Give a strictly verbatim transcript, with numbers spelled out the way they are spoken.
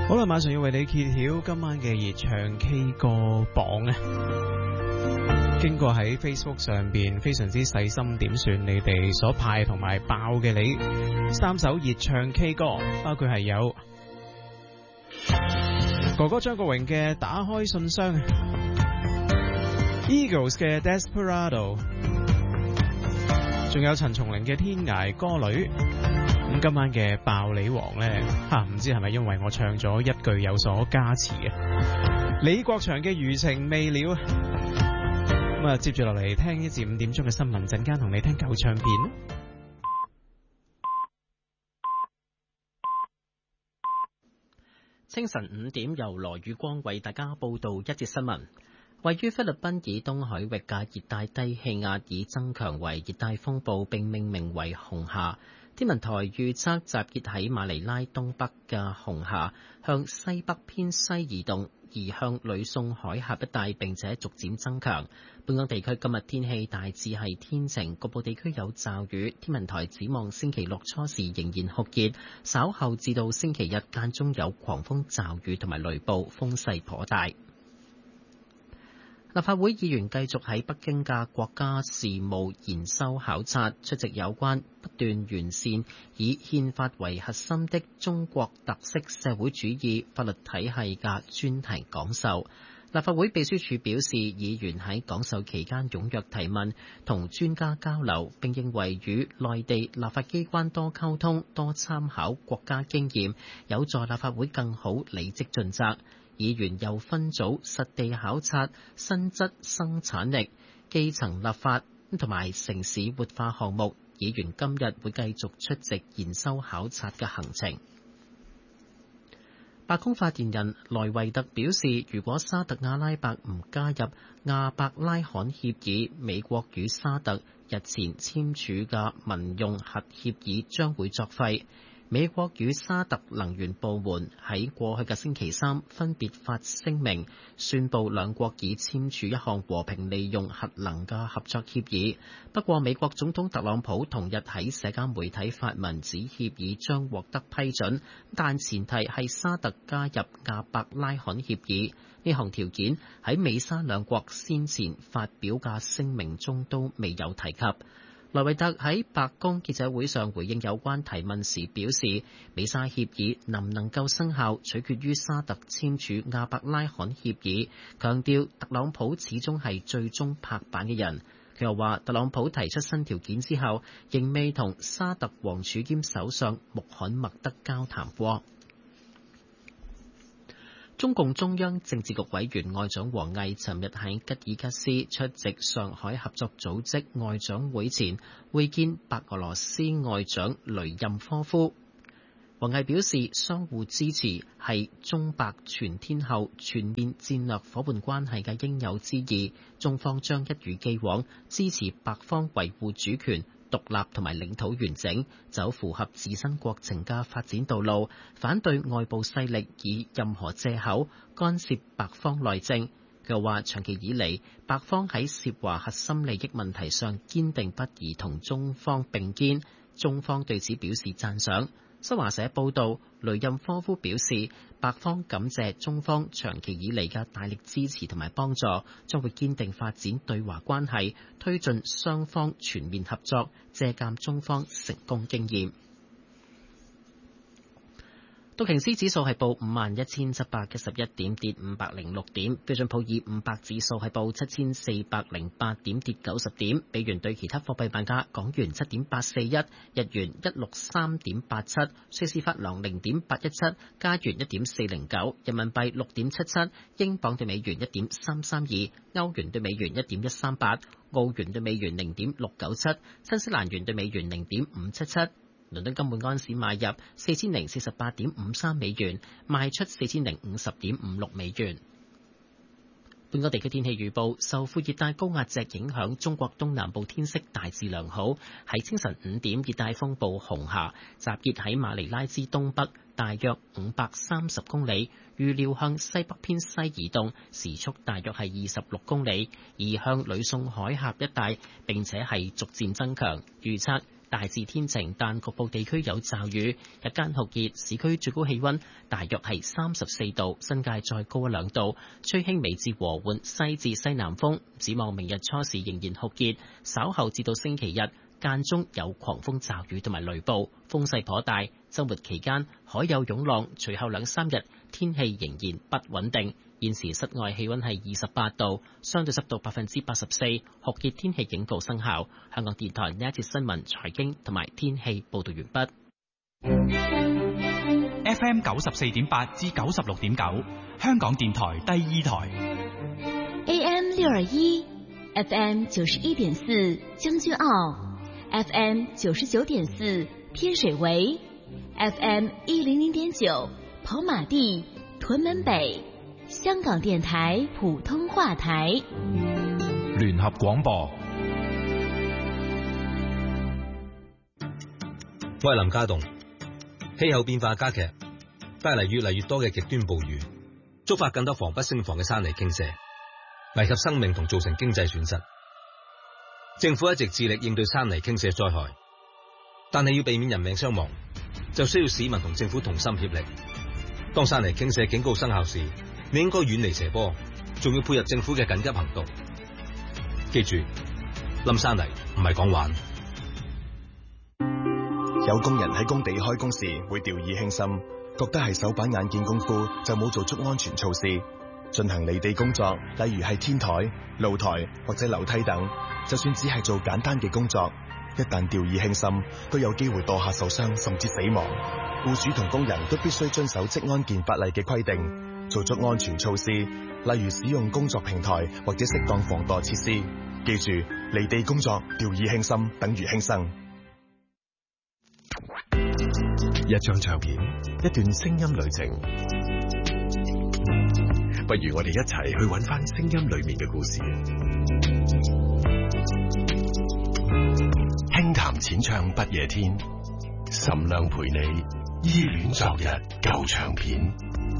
好啦，馬上要為你揭曉今晚嘅熱唱 K 歌榜啊！經過喺 Facebook 上邊非常之細心點算你哋所派同埋爆嘅你三首熱唱 K 歌，包括係有哥哥張國榮嘅《打開信箱》，Eagles 嘅《Desperado》，仲有陳松伶嘅《天涯歌女》。咁今晚嘅爆你王呢，吓、啊、唔知係咪因為我唱咗一句有所加持嘅？李國祥嘅《餘情未了》。咁啊，接住落嚟聽一至五點鐘嘅新聞，陣間同你聽舊唱片。 清晨五點，由羅宇光為大家報道一節新聞。位於菲律賓以東海域嘅熱帶低氣壓已增強為熱帶風暴，並命名為紅霞。天文台預測集結喺馬尼拉東北嘅紅霞向西北偏西移動，移向呂宋海峽一帶，並且逐漸增強。本港地區今日天氣大致係天晴，局部地區有驟雨。天文台展望星期六初時仍然酷熱，稍後至到星期日間中有狂風驟雨同埋雷暴，風勢頗大。立法會議員繼續喺北京嘅國家事務研修考察，出席有關不斷完善以憲法為核心的中國特色社會主義法律體系嘅專題講授。立法會秘書處表示，議員喺講授期間踴躍提問，同專家交流，並認為與內地立法機關多溝通、多參考國家經驗，有助立法會更好履職盡責。議員又分組實地考察新質生產力、基層立法同埋城市活化項目。議員今日會繼續出席研修考察嘅行程。白宮發言人萊維特表示，如果沙特阿拉伯唔加入亞伯拉罕協議，美國與沙特日前簽署嘅民用核協議將會作廢。美國與沙特能源部門喺過去嘅星期三分別發聲明，宣布兩國已簽署一項和平利用核能嘅合作協議。不過，美國總統特朗普同日喺社交媒體發文指協議將獲得批准，但前提係沙特加入亞伯拉罕協議。呢項條件喺美沙兩國先前發表嘅聲明中都未有提及。萊維特喺白宮記者會上回應有關提問時表示，美沙協議能唔能夠生效，取決於沙特簽署亞伯拉罕協議，強調特朗普始終係最終拍板嘅人。佢又話，特朗普提出新條件之後，仍未同沙特王儲兼首相穆罕默德交談過。中共中央政治局委員外長王毅尋日喺吉爾吉斯出席上海合作組織外長會前會見白俄羅斯外長雷任科夫。王毅表示，相互支持係中白全天候全面戰略夥伴關係嘅應有之義，中方將一如既往支持白方維護主權、獨立同埋領土完整，走符合自身國情嘅發展道路，反對外部勢力以任何藉口干涉白方內政。佢又話，長期以嚟，白方喺涉華核心利益問題上堅定不移同中方並肩，中方對此表示讚賞。新華社報道，雷任科夫表示，白方感謝中方長期以嚟嘅大力支持同埋幫助，將會堅定發展對華關係，推進雙方全面合作，借鑑中方成功經驗。道瓊斯指數係報五萬一千七百一十一點，跌五百零六點。標準普爾五百指數係報七千四百零八點，跌九十點。美元對其他貨幣賣價：港元七點八四一，日元一六三點八七，瑞士法郎零點八一七，加元一點四零九，人民幣六點七七，英鎊對美元一點三三二，歐元對美元一點一三八，澳元對美元零點六九七，新西蘭元對美元零點五七七。倫敦金每安士買入四千零四十八點五三美元，賣出四千零五十點五六美元。本港地區天氣預報，受副熱帶高壓脊影響，中國東南部天色大致良好。喺清晨五點，熱帶風暴紅霞集結喺馬尼拉之東北，大約五百三十公里，預料向西北偏西移動，時速大約係二十六公里，移向呂宋海峽一帶，並且係逐漸增強。預測大致天晴，但局部地區有驟雨。日間酷熱，市區最高氣溫大約係三十四度，新界再高一兩度，吹輕微至和緩西至西南風。展望明日初時仍然酷熱，稍後至到星期日間中有狂風驟雨同埋雷暴，風勢頗大。週末期間海有湧浪，隨後兩三日天氣仍然不穩定。現時室外氣溫係二十八度，相對濕度百分之八十四，酷熱天氣警告生效。香港電台呢一節新聞、財經同埋天氣報道完畢。 F M 九十四點八至九十六點九，香港電台第二台。 A M 六二一 ，F M 九十一點四將軍澳 ，F M 九十九點四天水圍 ，F M 一零零點九跑馬地屯門北。香港電台普通話台， 聯合廣播。 我係林家棟。氣候變化加劇，帶嚟越嚟越多嘅極端暴雨，觸發更多防不勝防嘅山泥傾瀉，危及生命同造成經濟損失。政府一直致力應對山泥傾瀉災害，但係要避免人命傷亡，就需要市民同政府同心協力。當山泥傾瀉警告生效時，你應該遠離斜坡，仲要配合政府嘅緊急行動。記住，冧山泥唔係講玩。 有工人喺工地開工時會掉以輕心，覺得係手板眼見功夫，就冇做足安全措施。進行離地工作，例如係天台、露台或者樓梯等，就算只係做簡單嘅工作，一旦掉以輕心，都有機會墮下受傷甚至死亡。僱主同工人都必須遵守職安健法例嘅規定，做足安全措施，例如使用工作平台或者適當防墮設施。記住，離地工作掉以輕心等於輕生。 一張唱片，一段聲音旅程，不如我哋一齊去揾返聲音裏面嘅故事。輕談淺唱不夜天，岑亮陪你依戀昨日舊唱片。